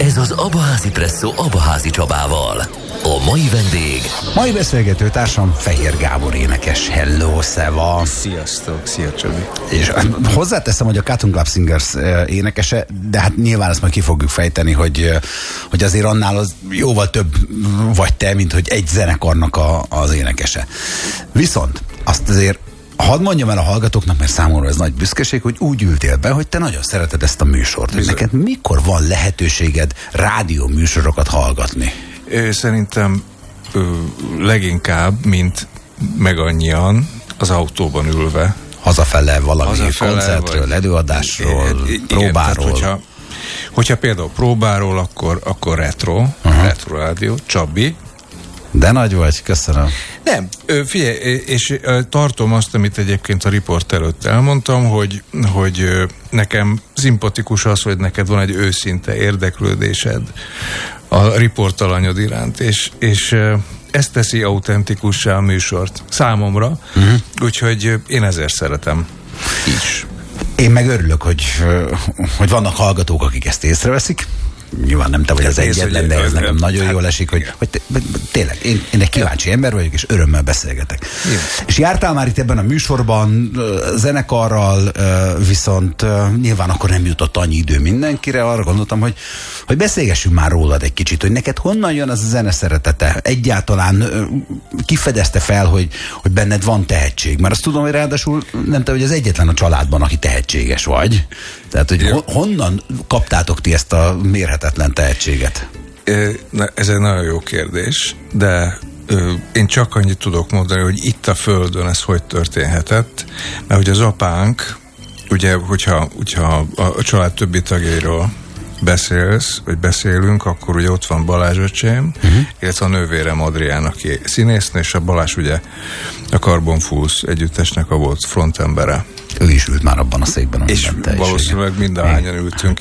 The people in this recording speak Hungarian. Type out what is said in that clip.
Ez az Abaházi Presszó Abaházi Csabával. A mai vendég... Mai beszélgető társam Fehér Gábor énekes. Hello, szeva! Sziasztok, szia Csabi! És hozzáteszem, hogy a Cotton Club Singers énekese, de hát nyilván ezt majd ki fogjuk fejteni, hogy azért annál az jóval több vagy te, mint hogy egy zenekarnak az énekese. Viszont azt azért hadd mondjam el a hallgatóknak, mert számomra ez nagy büszkeség, hogy úgy ültél be, hogy te nagyon szereted ezt a műsort. Hogy neked mikor van lehetőséged rádió műsorokat hallgatni? Szerintem leginkább, mint meg annyian az autóban ülve. Hazafele valami koncertről, előadásról, próbáról. Tehát, hogyha például próbáról, akkor retro rádió, Csabi. De nagy vagy, köszönöm. Nem, figyelj, és tartom azt, amit egyébként a riport előtt elmondtam, hogy nekem szimpatikus az, hogy neked van egy őszinte érdeklődésed a riportalanyod iránt, és ez teszi autentikussá a műsort számomra, úgyhogy én ezért szeretem is. Én meg örülök, hogy vannak hallgatók, akik ezt észreveszik. Nyilván nem te vagy az egyetlen, de ez nekem nagyon jól esik, hogy tényleg, én egy kíváncsi ember vagyok, és örömmel beszélgetek. Jó. És jártál már itt ebben a műsorban zenekarral, viszont nyilván akkor nem jutott annyi idő mindenkire, arra gondoltam, hogy beszélgessünk már rólad egy kicsit, hogy neked honnan jön az a zene szeretete? Egyáltalán kifedezte fel, hogy benned van tehetség? Mert azt tudom, hogy ráadásul nem te vagy az egyetlen a családban, aki tehetséges vagy. Tehát, hogy honnan kaptátok ti ezt a mérhetetlen tehetséget? Ez egy nagyon jó kérdés, de én csak annyit tudok mondani, hogy itt a Földön ez hogy történhetett, mert hogy az apánk, ugye, hogyha a család többi tagjairól beszélünk, akkor ugye ott van Balázs öcsém, illetve a nővérem Adrián, aki színésznő, és a Balázs ugye a Carbon Fools együttesnek a volt frontembere. Ő is ült már abban a székben, amiben te is. És valószínűleg mindahányan ültünk